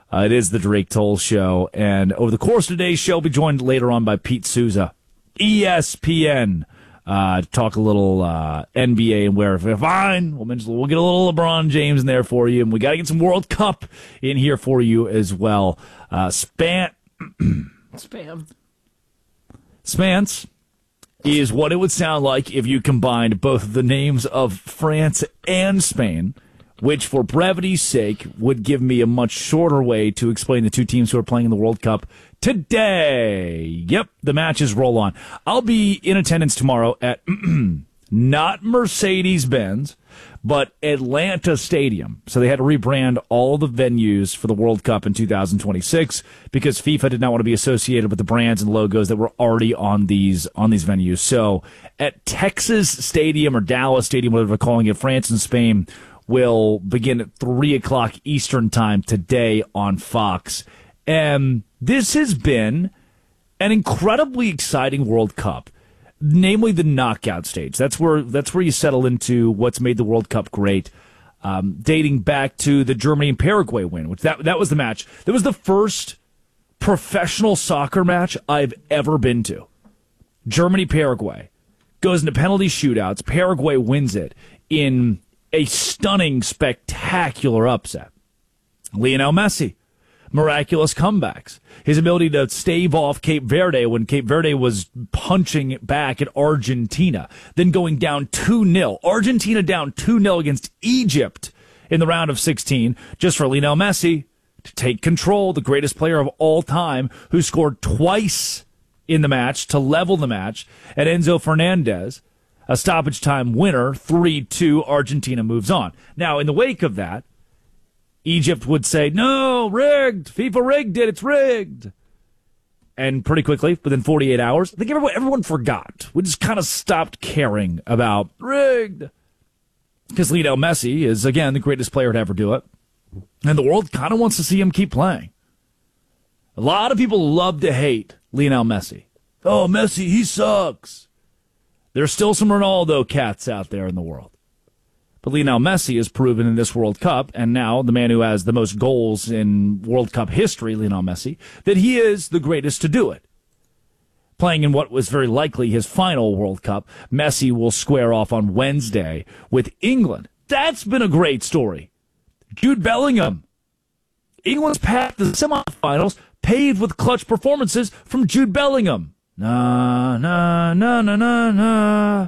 It is the Drake Toll Show, and over the course of today's show, we'll be joined later on by Pete Souza, ESPN, to talk a little NBA and where. Fine, we'll get a little LeBron James in there for you, and we got to get some World Cup in here for you as well. Spance is what it would sound like if you combined both the names of France and Spain, which, for brevity's sake, would give me a much shorter way to explain the two teams who are playing in the World Cup today. Yep, the matches roll on. I'll be in attendance tomorrow at not Mercedes-Benz, but Atlanta Stadium. So they had to rebrand all the venues for the World Cup in 2026 because FIFA did not want to be associated with the brands and logos that were already on these venues. So at Texas Stadium or Dallas Stadium, whatever they're calling it, France and Spain will begin at 3 o'clock Eastern time today on Fox. And this has been an incredibly exciting World Cup, namely the knockout stage. That's where you settle into what's made the World Cup great, dating back to the Germany and Paraguay win, which that was the match. That was the first professional soccer match I've ever been to. Germany-Paraguay goes into penalty shootouts. Paraguay wins it in a stunning, spectacular upset. Lionel Messi, miraculous comebacks. His ability to stave off Cape Verde when Cape Verde was punching back at Argentina, then going down 2-0. Argentina down 2-0 against Egypt in the round of 16, just for Lionel Messi to take control, the greatest player of all time, who scored twice in the match to level the match, and Enzo Fernandez, a stoppage time winner, 3-2, Argentina moves on. Now, in the wake of that, Egypt would say, no, rigged, FIFA rigged it, it's rigged. And pretty quickly, within 48 hours, I think everyone forgot. We just kind of stopped caring about rigged. Because Lionel Messi is, again, the greatest player to ever do it. And the world kind of wants to see him keep playing. A lot of people love to hate Lionel Messi. Oh, Messi, he sucks. There's still some Ronaldo cats out there in the world. But Lionel Messi has proven in this World Cup, and now the man who has the most goals in World Cup history, Lionel Messi, that he is the greatest to do it. Playing in what was very likely his final World Cup, Messi will square off on Wednesday with England. That's been a great story. Jude Bellingham. England's path to the semifinals paved with clutch performances from Jude Bellingham. Na, na, na, na, na, na.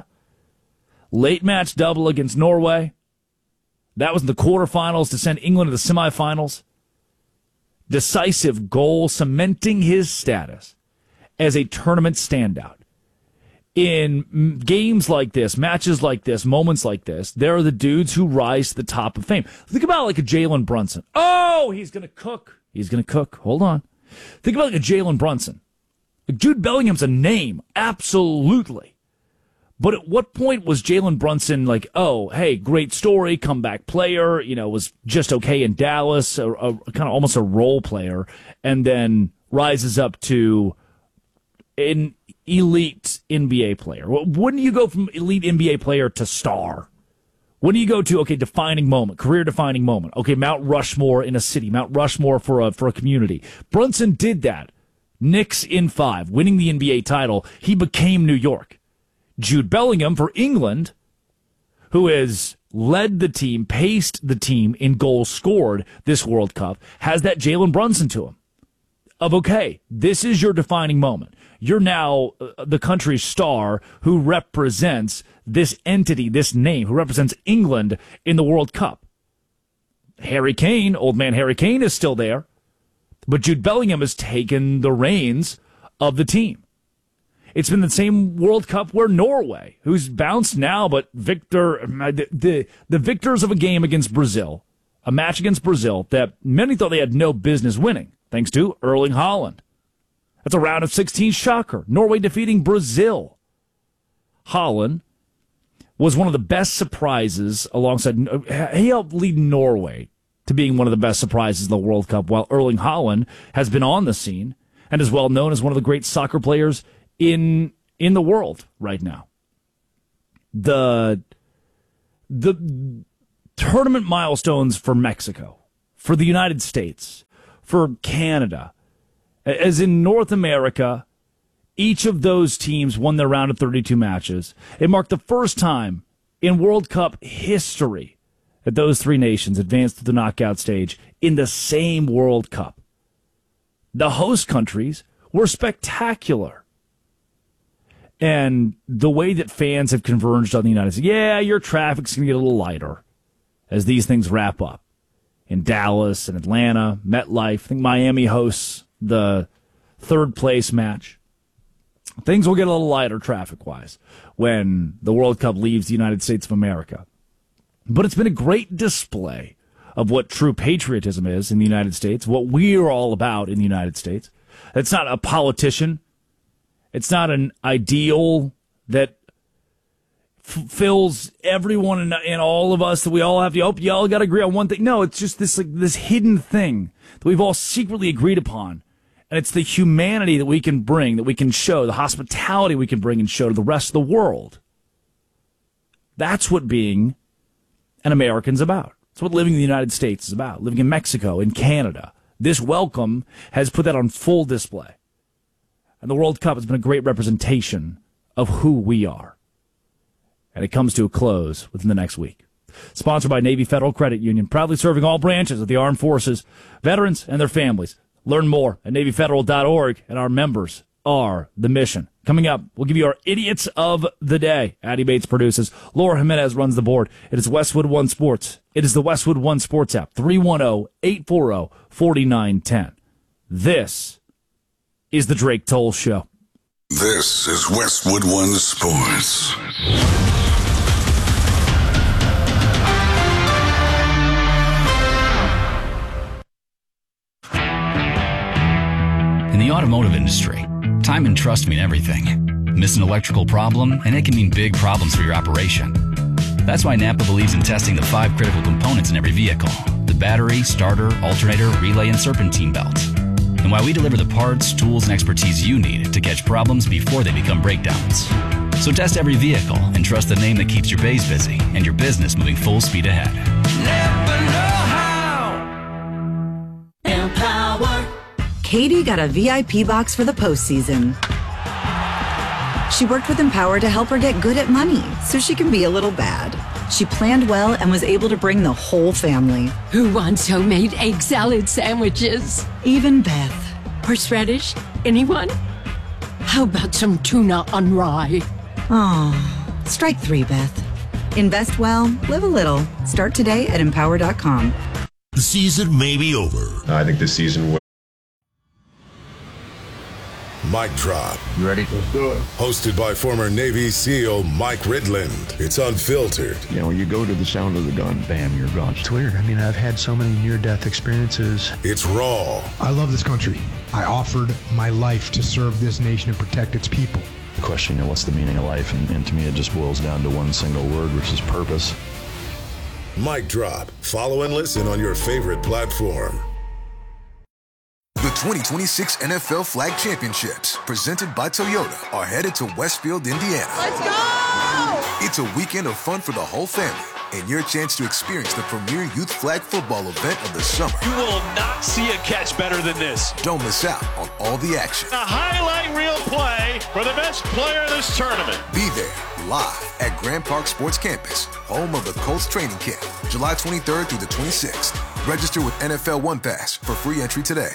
Late match double against Norway. That was in the quarterfinals to send England to the semifinals. Decisive goal cementing his status as a tournament standout. In games like this, matches like this, moments like this, there are the dudes who rise to the top of fame. Think about like a Jalen Brunson. Oh, he's going to cook. He's going to cook. Hold on. Think about like a Jalen Brunson. Jude Bellingham's a name, absolutely. But at what point was Jalen Brunson like, oh, hey, great story, comeback player, was just okay in Dallas, a kind of almost a role player, and then rises up to an elite NBA player? Wouldn't you go from elite NBA player to star? Wouldn't you go to, okay, defining moment, career-defining moment, okay, Mount Rushmore in a city, Mount Rushmore for a community? Brunson did that. Knicks in 5, winning the NBA title. He became New York. Jude Bellingham for England, who has led the team, paced the team in goals scored this World Cup, has that Jalen Brunson to him. Of, okay, this is your defining moment. You're now the country's star who represents this entity, this name, who represents England in the World Cup. Harry Kane, old man Harry Kane, is still there. But Jude Bellingham has taken the reins of the team. It's been the same World Cup where Norway, who's bounced now, but the victors of a game against Brazil, a match against Brazil that many thought they had no business winning, thanks to Erling Haaland. That's a round of 16 shocker. Norway defeating Brazil. Haaland was one of the best surprises alongside, he helped lead Norway to being one of the best surprises in the World Cup, while Erling Haaland has been on the scene and is well known as one of the great soccer players in the world right now. The tournament milestones for Mexico, for the United States, for Canada. As in North America, each of those teams won their round of 32 matches. It marked the first time in World Cup history that those three nations advanced to the knockout stage in the same World Cup. The host countries were spectacular. And the way that fans have converged on the United States, your traffic's going to get a little lighter as these things wrap up. In Dallas and Atlanta, MetLife, I think Miami hosts the third place match. Things will get a little lighter traffic-wise when the World Cup leaves the United States of America. But it's been a great display of what true patriotism is in the United States, what we're all about in the United States. It's not a politician. It's not an ideal that fills everyone and all of us that we all have to, y'all got to agree on one thing. No, it's just this hidden thing that we've all secretly agreed upon. And it's the humanity that we can bring, that we can show, the hospitality we can bring and show to the rest of the world. That's what being an American's about. It's what living in the United States is about. Living in Mexico, in Canada. This welcome has put that on full display. And the World Cup has been a great representation of who we are. And it comes to a close within the next week. Sponsored by Navy Federal Credit Union, proudly serving all branches of the armed forces, veterans, and their families. Learn more at NavyFederal.org, and our members are the mission. Coming up, we'll give you our Idiots of the Day. Addie Bates produces. Laura Jimenez runs the board. It is Westwood One Sports. It is the Westwood One Sports app, 310-840-4910. This is the Drake Toll Show. This is Westwood One Sports. In the automotive industry, time and trust mean everything. Miss an electrical problem, and it can mean big problems for your operation. That's why Napa believes in testing the 5 critical components in every vehicle: the battery, starter, alternator, relay, and serpentine belts. And why we deliver the parts, tools, and expertise you need to catch problems before they become breakdowns. So test every vehicle and trust the name that keeps your bays busy and your business moving full speed ahead. Never know how. Empower. Katie got a VIP box for the postseason. She worked with Empower to help her get good at money so she can be a little bad. She planned well and was able to bring the whole family. Who wants homemade egg salad sandwiches? Even Beth. Horseradish? Anyone? How about some tuna on rye? Oh, strike 3, Beth. Invest well, live a little. Start today at Empower.com. The season may be over. I think this season will. Mic Drop. You ready? Let's do it. Hosted by former Navy SEAL Mike Ridland. It's unfiltered. You know, you go to the sound of the gun, bam, you're gone. It's weird. I mean, I've had so many near-death experiences. It's raw. I love this country. I offered my life to serve this nation and protect its people. The question, you know, what's the meaning of life? And to me, it just boils down to one single word, which is purpose. Mic Drop. Follow and listen on your favorite platform. The 2026 NFL Flag Championships, presented by Toyota, are headed to Westfield, Indiana. Let's go! It's a weekend of fun for the whole family and your chance to experience the premier youth flag football event of the summer. You will not see a catch better than this. Don't miss out on all the action. A highlight reel play for the best player in this tournament. Be there live at Grand Park Sports Campus, home of the Colts training camp, July 23rd through the 26th. Register with NFL One Pass for free entry today.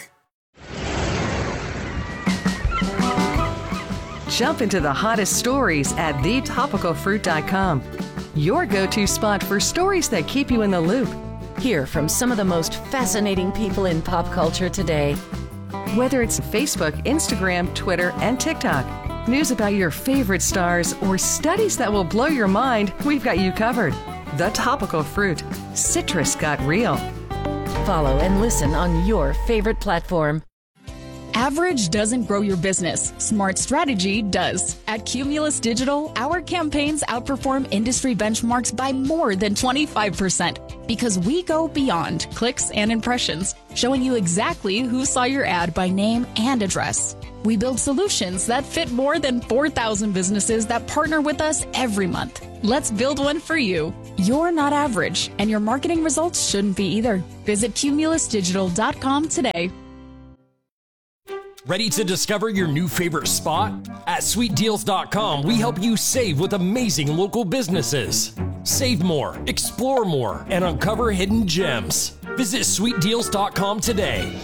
Jump into the hottest stories at thetopicalfruit.com. Your go-to spot for stories that keep you in the loop. Hear from some of the most fascinating people in pop culture today. Whether it's Facebook, Instagram, Twitter, and TikTok, news about your favorite stars, or studies that will blow your mind, we've got you covered. The Topical Fruit. Citrus got real. Follow and listen on your favorite platform. Average doesn't grow your business. Smart strategy does. At Cumulus Digital, our campaigns outperform industry benchmarks by more than 25% because we go beyond clicks and impressions, showing you exactly who saw your ad by name and address. We build solutions that fit more than 4,000 businesses that partner with us every month. Let's build one for you. You're not average, and your marketing results shouldn't be either. Visit cumulusdigital.com today. Ready to discover your new favorite spot? At sweetdeals.com, we help you save with amazing local businesses. Save more, explore more, and uncover hidden gems. Visit sweetdeals.com today.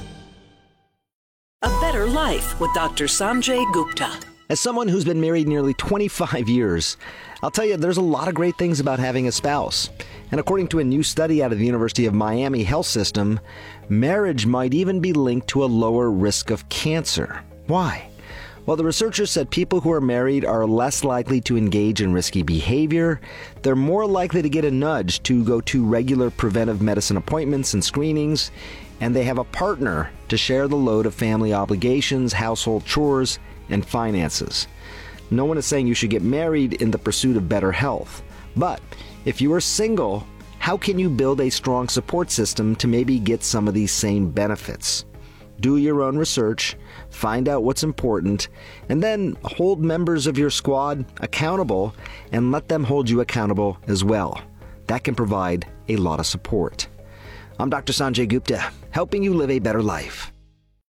A Better Life with Dr. Sanjay Gupta. As someone who's been married nearly 25 years, I'll tell you there's a lot of great things about having a spouse. And according to a new study out of the University of Miami Health System, marriage might even be linked to a lower risk of cancer. Why? Well, the researchers said people who are married are less likely to engage in risky behavior, they're more likely to get a nudge to go to regular preventive medicine appointments and screenings, and they have a partner to share the load of family obligations, household chores, and finances. No one is saying you should get married in the pursuit of better health. But if you are single, how can you build a strong support system to maybe get some of these same benefits? Do your own research, find out what's important, and then hold members of your squad accountable and let them hold you accountable as well. That can provide a lot of support. I'm Dr. Sanjay Gupta, helping you live a better life.